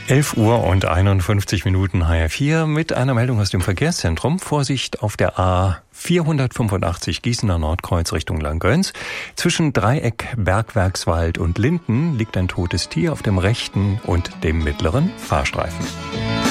11 Uhr und 51 Minuten HR4 mit einer Meldung aus dem Verkehrszentrum. Vorsicht auf der A485 Gießener Nordkreuz Richtung Langgöns. Zwischen Dreieck, Bergwerkswald und Linden liegt ein totes Tier auf dem rechten und dem mittleren Fahrstreifen.